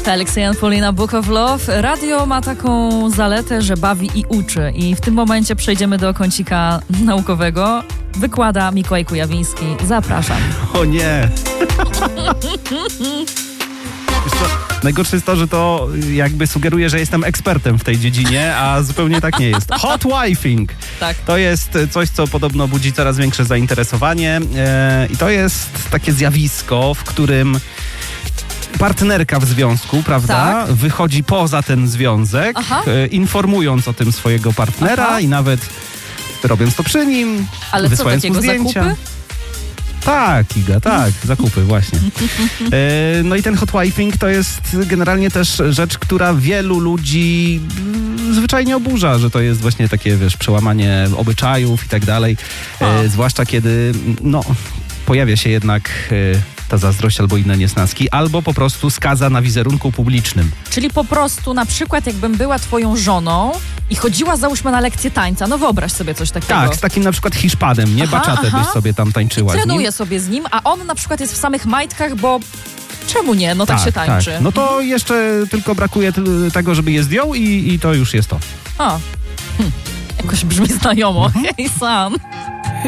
Alexei and Paulina, Book of Love. Radio ma taką zaletę, że bawi i uczy. I w tym momencie przejdziemy do kącika naukowego. Wykłada Mikołaj Kujawiński. Zapraszam. O nie! Najgorsze jest to, że to jakby sugeruje, że jestem ekspertem w tej dziedzinie, a zupełnie tak nie jest. Hot wifing. Tak. To jest coś, co podobno budzi coraz większe zainteresowanie i to jest takie zjawisko, w którym partnerka w związku, prawda, Tak. wychodzi poza ten związek, informując o tym swojego partnera i nawet robiąc to przy nim, ale wysyłając co takiego, mu zdjęcia. zakupy? Tak, Iga, tak, zakupy właśnie. No i ten hot wifing to jest generalnie też rzecz, która wielu ludzi zwyczajnie oburza, że to jest właśnie takie, wiesz, przełamanie obyczajów i tak dalej. Zwłaszcza kiedy, no, pojawia się jednak ta zazdrość albo inne niesnaski, albo po prostu skaza na wizerunku publicznym. Czyli po prostu na przykład jakbym była twoją żoną i chodziła, załóżmy, na lekcję tańca. No wyobraź sobie coś takiego. Tak, z takim na przykład Hiszpanem, nie? Baczatę byś sobie tam tańczyła z nim. Trenuję sobie z nim, a on na przykład jest w samych majtkach, bo czemu nie? No tak się tańczy. Tak. No to jeszcze tylko brakuje tego, żeby je zdjął i to już jest to. Jakoś brzmi znajomo. Hej, San.